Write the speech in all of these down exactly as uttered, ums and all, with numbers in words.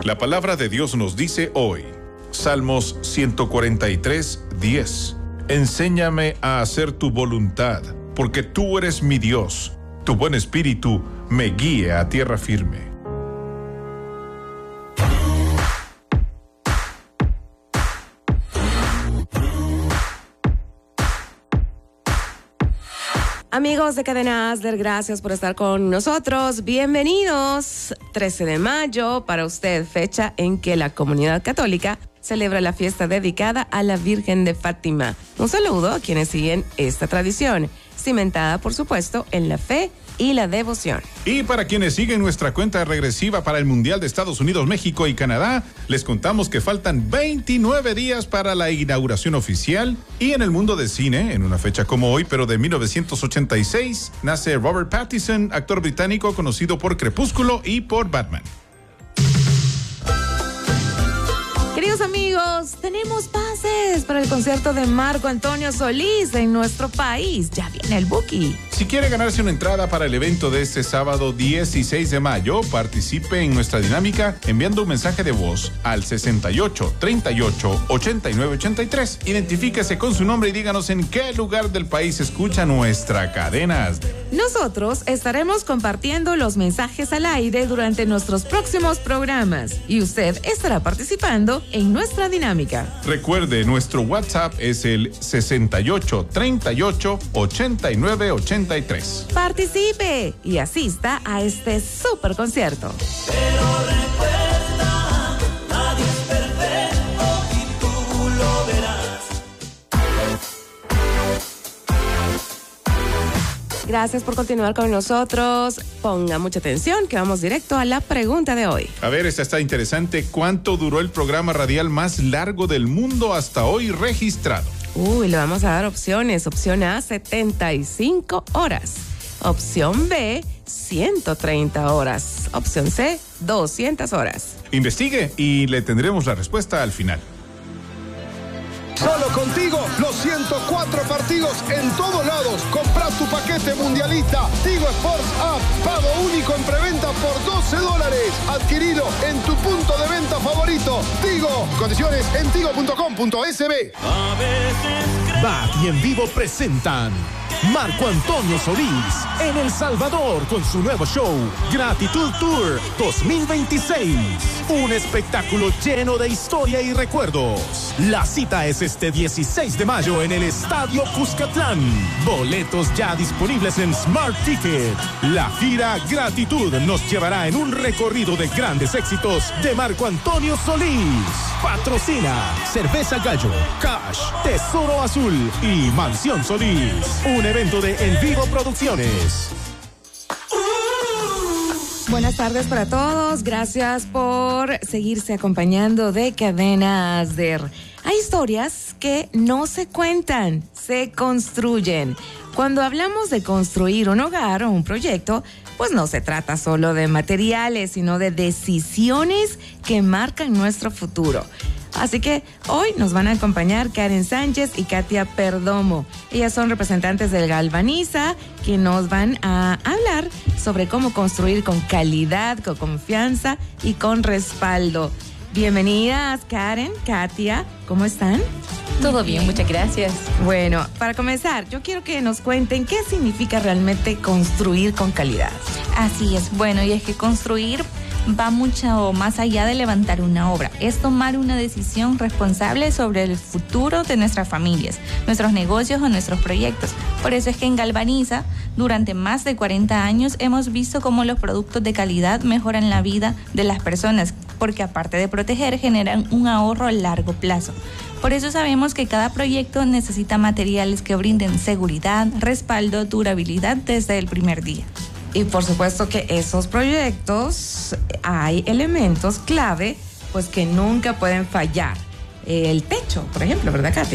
La palabra de Dios nos dice hoy, Salmos ciento cuarenta y tres, diez. Enséñame a hacer tu voluntad, porque tú eres mi Dios. Tu buen espíritu me guíe a tierra firme. Amigos de Cadena Asder, gracias por estar con nosotros. Bienvenidos. trece de mayo, para usted, fecha en que la comunidad católica celebra la fiesta dedicada a la Virgen de Fátima. Un saludo a quienes siguen esta tradición, cimentada, por supuesto, en la fe y la devoción. Y para quienes siguen nuestra cuenta regresiva para el Mundial de Estados Unidos, México y Canadá, les contamos que faltan veintinueve días para la inauguración oficial. Y en el mundo del cine, en una fecha como hoy, pero de mil novecientos ochenta y seis, nace Robert Pattinson, actor británico conocido por Crepúsculo y por Batman. Queridos amigos, tenemos pases para el concierto de Marco Antonio Solís en nuestro país. Ya viene el Buki. Si quiere ganarse una entrada para el evento de este sábado dieciséis de mayo, participe en nuestra dinámica enviando un mensaje de voz al sesenta y ocho, treinta y ocho, ochenta y nueve, ochenta y tres. Identifíquese con su nombre y díganos en qué lugar del país escucha nuestra cadena Asder. Nosotros estaremos compartiendo los mensajes al aire durante nuestros próximos programas y usted estará participando en nuestra dinámica. Recuerde, nuestro WhatsApp es el sesenta y ocho, treinta y ocho, ochenta y nueve, ochenta y tres. Participe y asista a este super concierto. Pero recuerda, nadie es perfecto y tú lo verás. Gracias por continuar con nosotros. Ponga mucha atención que vamos directo a la pregunta de hoy. A ver, esta está interesante. ¿Cuánto duró el programa radial más largo del mundo hasta hoy registrado? Uy, le vamos a dar opciones. Opción A, setenta y cinco horas. Opción B, ciento treinta horas. Opción C, doscientas horas. Investigue y le tendremos la respuesta al final. Solo contigo, los ciento cuatro partidos en todos lados. Compra tu paquete mundialista. Tigo Sports App. Pago único en preventa por doce dólares. Adquirido en tu punto de venta favorito. Tigo. Condiciones en tigo punto com punto es be. Bat y En Vivo presentan Marco Antonio Solís en El Salvador con su nuevo show Gratitud Tour dos mil veintiséis. Un espectáculo lleno de historia y recuerdos. La cita es este dieciséis de mayo en el Estadio Cuscatlán. Boletos ya disponibles en Smart Ticket. La gira Gratitud nos llevará en un recorrido de grandes éxitos de Marco Antonio Solís. Patrocina Cerveza Gallo, Cash, Tesoro Azul y Mansión Solís. Un evento de En Vivo Producciones. Buenas tardes para todos. Gracias por seguirse acompañando de Cadena Asder. Hay historias que no se cuentan, se construyen. Cuando hablamos de construir un hogar o un proyecto, pues no se trata solo de materiales, sino de decisiones que marcan nuestro futuro. Así que hoy nos van a acompañar Karen Sánchez y Katia Perdomo. Ellas son representantes del Galvaniza, que nos van a hablar sobre cómo construir con calidad, con confianza y con respaldo. Bienvenidas, Karen, Katia, ¿cómo están? Todo bien, muchas gracias. Bueno, para comenzar, yo quiero que nos cuenten qué significa realmente construir con calidad. Así es, bueno, y es que construir va mucho más allá de levantar una obra. Es tomar una decisión responsable sobre el futuro de nuestras familias, nuestros negocios o nuestros proyectos. Por eso es que en Galvaniza, durante más de cuarenta años, hemos visto cómo los productos de calidad mejoran la vida de las personas, porque aparte de proteger, generan un ahorro a largo plazo. Por eso sabemos que cada proyecto necesita materiales que brinden seguridad, respaldo, durabilidad desde el primer día. Y por supuesto que esos proyectos hay elementos clave pues que nunca pueden fallar. El techo, por ejemplo, ¿verdad, Katia?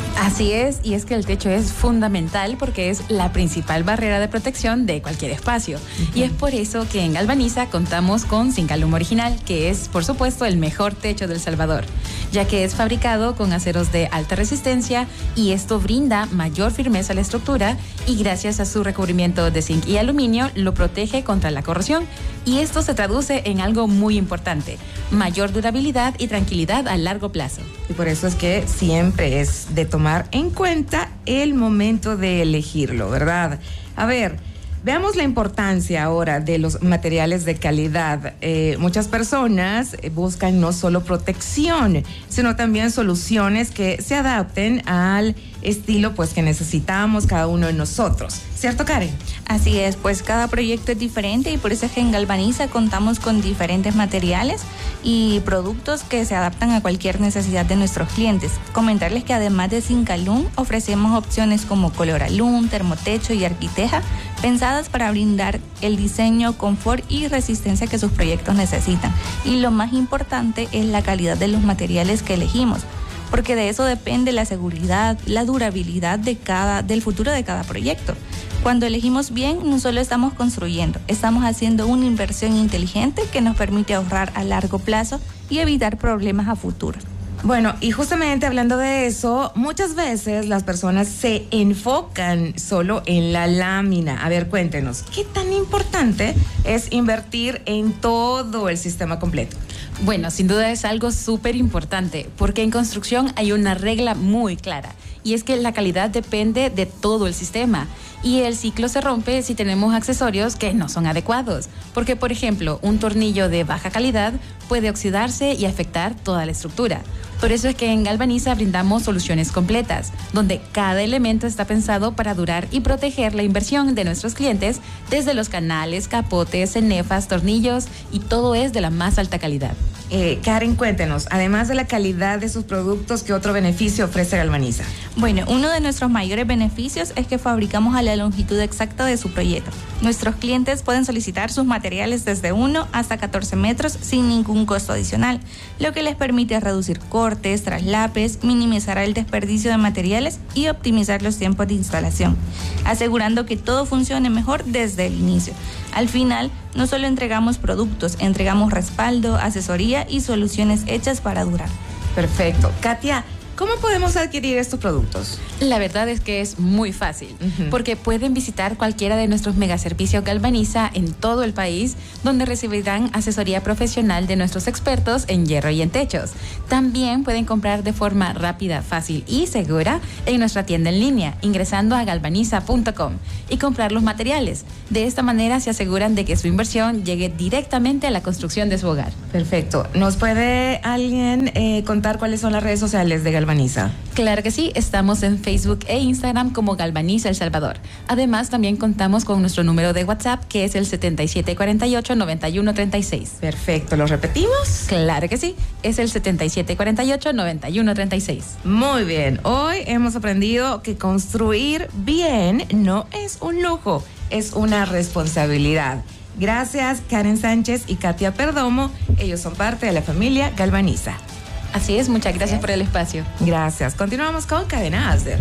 Así es, y es que el techo es fundamental porque es la principal barrera de protección de cualquier espacio. Uh-huh. Y es por eso que en Galvaniza contamos con Zincalum Original, que es, por supuesto, el mejor techo del Salvador, ya que es fabricado con aceros de alta resistencia y esto brinda mayor firmeza a la estructura y gracias a su recubrimiento de zinc y aluminio lo protege contra la corrosión. Y esto se traduce en algo muy importante, mayor durabilidad y tranquilidad a largo plazo. Y por eso es que siempre es de tomar en cuenta el momento de elegirlo, ¿verdad? A ver, veamos la importancia ahora de los materiales de calidad. Eh, muchas personas buscan no solo protección, sino también soluciones que se adapten al estilo pues que necesitamos cada uno de nosotros. ¿Cierto, Karen? Así es, pues cada proyecto es diferente y por eso es que en Galvaniza contamos con diferentes materiales y productos que se adaptan a cualquier necesidad de nuestros clientes. Comentarles que además de Zincalum ofrecemos opciones como Coloralum, Termotecho y Arquiteja, pensadas para brindar el diseño, confort y resistencia que sus proyectos necesitan. Y lo más importante es la calidad de los materiales que elegimos, porque de eso depende la seguridad, la durabilidad de cada, del futuro de cada proyecto. Cuando elegimos bien, no solo estamos construyendo, estamos haciendo una inversión inteligente que nos permite ahorrar a largo plazo y evitar problemas a futuro. Bueno, y justamente hablando de eso, muchas veces las personas se enfocan solo en la lámina. A ver, cuéntenos, ¿qué tan importante es invertir en todo el sistema completo? Bueno, sin duda es algo súper importante, porque en construcción hay una regla muy clara, y es que la calidad depende de todo el sistema. Y el ciclo se rompe si tenemos accesorios que no son adecuados, porque por ejemplo, un tornillo de baja calidad puede oxidarse y afectar toda la estructura. Por eso es que en Galvaniza brindamos soluciones completas, donde cada elemento está pensado para durar y proteger la inversión de nuestros clientes, desde los canales, capotes, cenefas, tornillos, y todo es de la más alta calidad. Eh, Karen, cuéntenos, además de la calidad de sus productos, ¿qué otro beneficio ofrece Galvaniza? Bueno, uno de nuestros mayores beneficios es que fabricamos a la longitud exacta de su proyecto. Nuestros clientes pueden solicitar sus materiales desde uno hasta catorce metros sin ningún costo adicional, lo que les permite reducir cortes, traslapes, minimizar el desperdicio de materiales y optimizar los tiempos de instalación, asegurando que todo funcione mejor desde el inicio. Al final, no solo entregamos productos, entregamos respaldo, asesoría y soluciones hechas para durar. Perfecto. Katia, ¿cómo podemos adquirir estos productos? La verdad es que es muy fácil, uh-huh. porque pueden visitar cualquiera de nuestros megaservicios Galvaniza en todo el país, donde recibirán asesoría profesional de nuestros expertos en hierro y en techos. También pueden comprar de forma rápida, fácil y segura en nuestra tienda en línea, ingresando a galvaniza punto com y comprar los materiales. De esta manera se aseguran de que su inversión llegue directamente a la construcción de su hogar. Perfecto. ¿Nos puede alguien eh, contar cuáles son las redes sociales de Galvaniza? Claro que sí, estamos en Facebook e Instagram como Galvaniza El Salvador. Además, también contamos con nuestro número de WhatsApp, que es el setenta y siete cuarenta y ocho, noventa y uno treinta y seis. Perfecto, ¿lo repetimos? Claro que sí, es el setenta y siete cuarenta y ocho, noventa y uno treinta y seis. Muy bien, hoy hemos aprendido que construir bien no es un lujo, es una responsabilidad. Gracias, Karen Sánchez y Katia Perdomo. Ellos son parte de la familia Galvaniza. Así es, muchas gracias por el espacio. Gracias. Continuamos con Cadena Asder.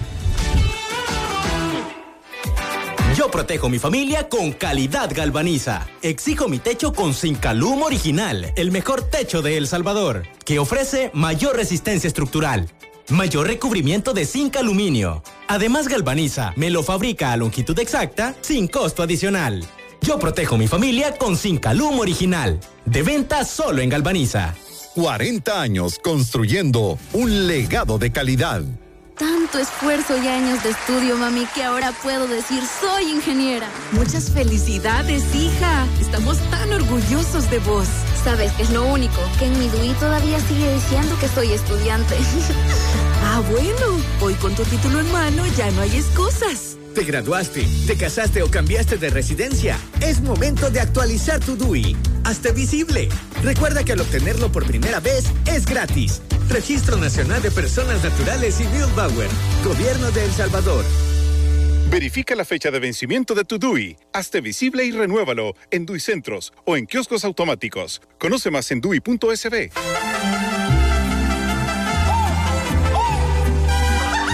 Yo protejo mi familia con calidad Galvaniza. Exijo mi techo con Zincalum Original, el mejor techo de El Salvador, que ofrece mayor resistencia estructural, mayor recubrimiento de zinc aluminio. Además, Galvaniza me lo fabrica a longitud exacta sin costo adicional. Yo protejo mi familia con Zincalum Original. De venta solo en Galvaniza. cuarenta años construyendo un legado de calidad. Tanto esfuerzo y años de estudio, mami, que ahora puedo decir soy ingeniera. Muchas felicidades, hija. Estamos tan orgullosos de vos. ¿Sabes qué es lo único? Que en mi D U I todavía sigue diciendo que soy estudiante. Ah, bueno. Hoy con tu título en mano ya no hay excusas. ¿Te graduaste, te casaste o cambiaste de residencia? Es momento de actualizar tu D U I. Hazte visible. Recuerda que al obtenerlo por primera vez es gratis. Registro Nacional de Personas Naturales y Bildbauer. Gobierno de El Salvador. Verifica la fecha de vencimiento de tu D U I. Hazte visible y renuévalo en D U I Centros o en kioscos automáticos. Conoce más en D U I punto S B.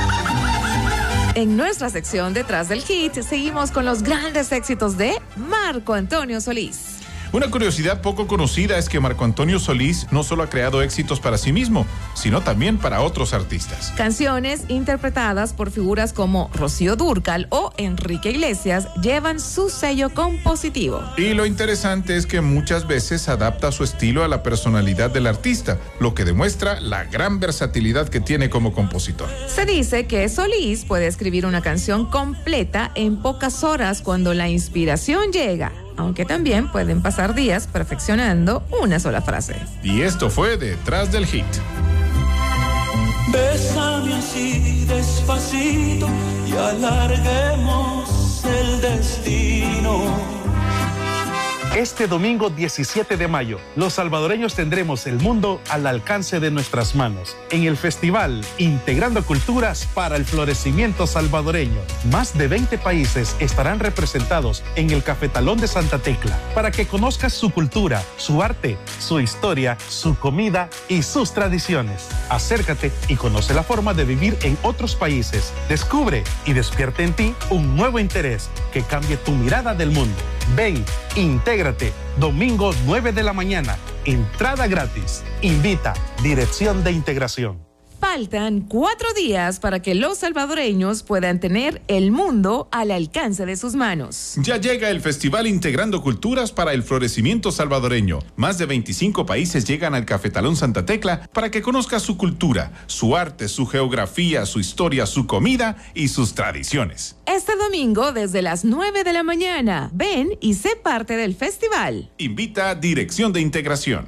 En nuestra sección Detrás del Hit, seguimos con los grandes éxitos de Marco Antonio Solís. Una curiosidad poco conocida es que Marco Antonio Solís no solo ha creado éxitos para sí mismo, sino también para otros artistas. Canciones interpretadas por figuras como Rocío Dúrcal o Enrique Iglesias llevan su sello compositivo. Y lo interesante es que muchas veces adapta su estilo a la personalidad del artista, lo que demuestra la gran versatilidad que tiene como compositor. Se dice que Solís puede escribir una canción completa en pocas horas cuando la inspiración llega, aunque también pueden pasar días perfeccionando una sola frase. Y esto fue Detrás del Hit. Bésame así despacito y alarguemos el destino. Este domingo diecisiete de mayo, los salvadoreños tendremos el mundo al alcance de nuestras manos en el festival Integrando Culturas para el Florecimiento Salvadoreño. Más de veinte países estarán representados en el Cafetalón de Santa Tecla para que conozcas su cultura, su arte, su historia, su comida y sus tradiciones. Acércate y conoce la forma de vivir en otros países. Descubre y despierte en ti un nuevo interés que cambie tu mirada del mundo. Ven, intégrate, domingo nueve de la mañana, entrada gratis. Invita, Dirección de Integración. Faltan cuatro días para que los salvadoreños puedan tener el mundo al alcance de sus manos. Ya llega el Festival Integrando Culturas para el Florecimiento Salvadoreño. Más de veinticinco países llegan al Cafetalón Santa Tecla para que conozcas su cultura, su arte, su geografía, su historia, su comida y sus tradiciones. Este domingo desde las nueve de la mañana, ven y sé parte del festival. Invita Dirección de Integración.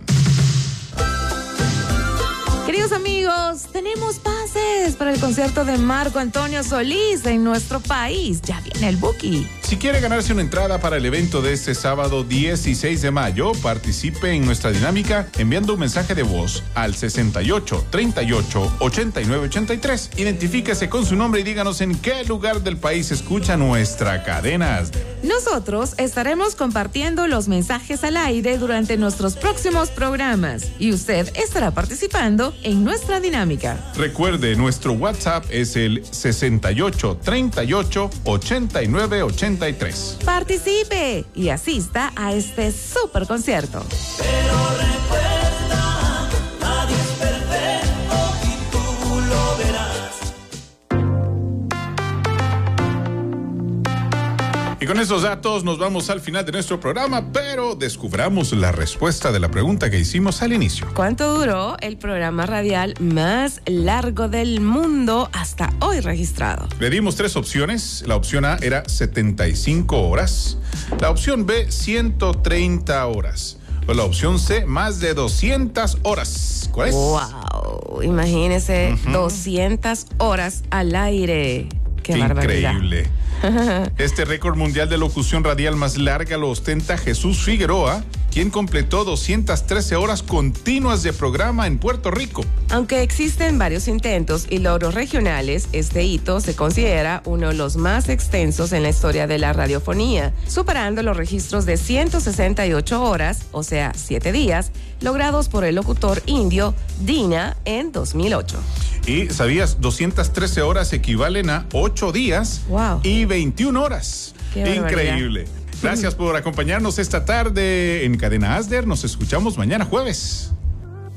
Queridos amigos, tenemos pases para el concierto de Marco Antonio Solís en nuestro país. Ya viene el Buki. Si quiere ganarse una entrada para el evento de este sábado dieciséis de mayo, participe en nuestra dinámica enviando un mensaje de voz al sesenta y ocho, treinta y ocho, ochenta y nueve ochenta y tres. Identifíquese con su nombre y díganos en qué lugar del país escucha nuestra cadena Asder. Nosotros estaremos compartiendo los mensajes al aire durante nuestros próximos programas y usted estará participando en nuestra dinámica. Recuerde, nuestro WhatsApp es el sesenta y ocho, treinta y ocho, ochenta y nueve ochenta y tres. Participe y asista a este super concierto. Pero recuerda, nadie es perfecto y tú lo verás. Y con esos datos nos vamos al final de nuestro programa, pero descubramos la respuesta de la pregunta que hicimos al inicio. ¿Cuánto duró el programa radial más largo del mundo hasta hoy registrado? Le dimos tres opciones. La opción A era setenta y cinco horas, la opción B ciento treinta horas o la opción C más de doscientas horas. ¿Cuál es? Wow, imagínese, uh-huh. doscientas horas al aire. Qué, Qué barbaridad. Increíble. Este récord mundial de locución radial más larga lo ostenta Jesús Figueroa, quien completó doscientas trece horas continuas de programa en Puerto Rico. Aunque existen varios intentos y logros regionales, este hito se considera uno de los más extensos en la historia de la radiofonía, superando los registros de ciento sesenta y ocho horas, o sea, siete días, logrados por el locutor indio Dina en dos mil ocho. Y ¿sabías? doscientas trece horas equivalen a ocho días wow. y veintiuna horas. Qué increíble. Gracias por acompañarnos esta tarde en Cadena Asder. Nos escuchamos mañana jueves.